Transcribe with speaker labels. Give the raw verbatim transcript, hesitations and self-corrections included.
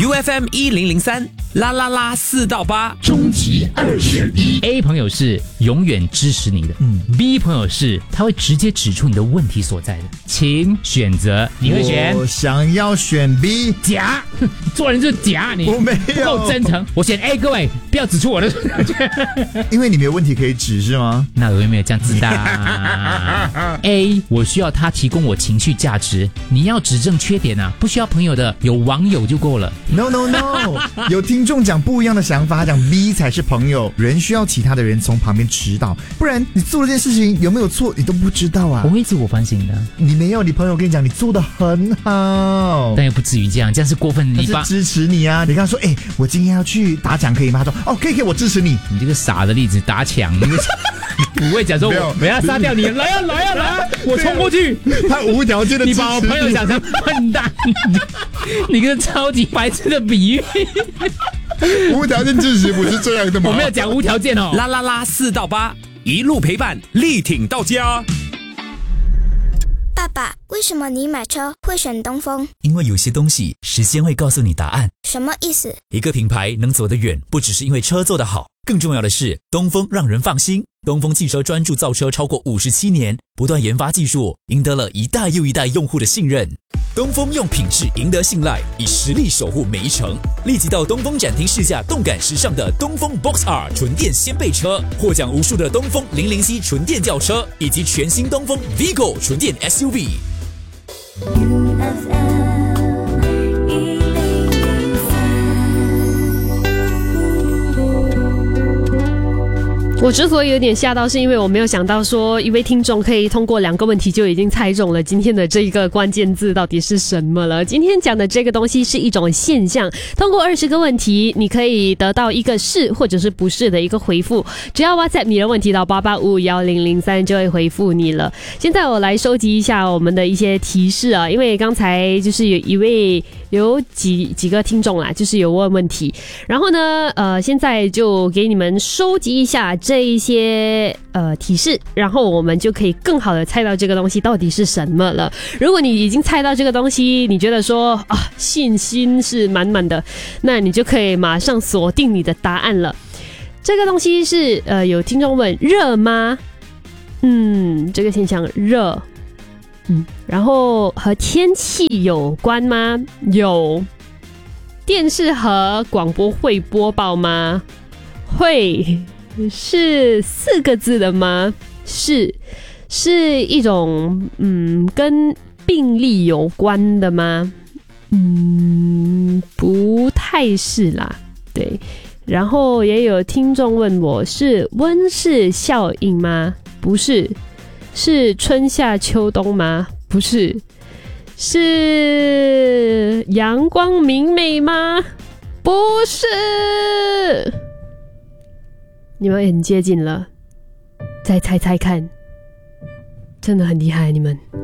Speaker 1: U F M 一零零三啦啦啦四到八，
Speaker 2: 终极二选一。
Speaker 3: A 朋友是永远支持你的，嗯 B 朋友是他会直接指出你的问题所在的，请选择，你会选？
Speaker 4: 我想要选 B。
Speaker 3: 假，做人就是假，你
Speaker 4: 我没有
Speaker 3: 不够真诚。我选 A， 各位不要指出我的，
Speaker 4: 因为你没有问题可以指是吗？
Speaker 3: 那我有没有这样自大？A， 我需要他提供我情绪价值，你要指正缺点啊，不需要朋友的，有网友就够了。
Speaker 4: No no no， 有听众讲不一样的想法，他讲 B 才是朋友，人需要其他的人从旁边指导，不然你做了这件事情有没有错你都不知道啊。
Speaker 3: 我会自我反省的。
Speaker 4: 你没有，你朋友跟你讲你做得很好，
Speaker 3: 但又不至于这样，这样是过分。你
Speaker 4: 他是支持你啊，你跟他说，哎、欸，我今天要去打抢可以吗？他说，哦，可以可以，我支持你。
Speaker 3: 你这个傻的例子，打抢，你不会讲说我我要杀掉你，来啊来啊来啊，我冲过去。
Speaker 4: 他无条件的支持你，
Speaker 3: 你把我朋友想成笨蛋，你个超级白痴的比喻。
Speaker 4: 无条件支持不是这样的吗？
Speaker 3: 我没有讲无条件哦。
Speaker 1: 啦啦啦四到八，一路陪伴，力挺到家。
Speaker 5: 爸爸，为什么你买车会选东风？
Speaker 6: 因为有些东西时间会告诉你答案。
Speaker 5: 什么意思？
Speaker 6: 一个品牌能走得远，不只是因为车做得好，更重要的是东风让人放心。东风汽车专注造车超过五十七年，不断研发技术，赢得了一代又一代用户的信任。东风用品质赢得信赖，以实力守护每一程。立即到东风展厅试驾动感时尚的东风 Box R 纯电掀背车，获奖无数的东风零零 C 纯电轿车，以及全新东风 Vigo 纯电 S U V。
Speaker 7: 我之所以有点吓到，是因为我没有想到说一位听众可以通过两个问题就已经猜中了今天的这一个关键字到底是什么了。今天讲的这个东西是一种现象，通过二十个问题你可以得到一个是或者是不是的一个回复，只要 WhatsApp 你的问题到八八五一零零三就会回复你了。现在我来收集一下我们的一些提示啊，因为刚才就是有一位有几几个听众啦，就是有问问题，然后呢呃现在就给你们收集一下这一些呃提示，然后我们就可以更好的猜到这个东西到底是什么了。如果你已经猜到这个东西，你觉得说啊信心是满满的，那你就可以马上锁定你的答案了。这个东西是呃有听众问热吗？嗯，这个现象热。嗯，然后和天气有关吗？有。电视和广播会播报吗？会。是四个字的吗？是。是一种嗯跟病例有关的吗？嗯，不太是啦。对。然后也有听众问我是温室效应吗？不是。是春夏秋冬吗？不是。是阳光明媚吗？不是。你们很接近了，再猜猜看，真的很厉害，你们。